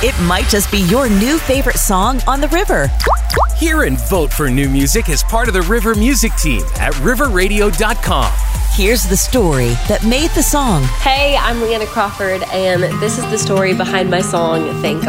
It might just be your new favorite song on the river. Hear and vote for new music as part of the River Music Team at riverradio.com. Here's the story that made the song. Hey, I'm Leanna Crawford, and this is the story behind my song, Thank God.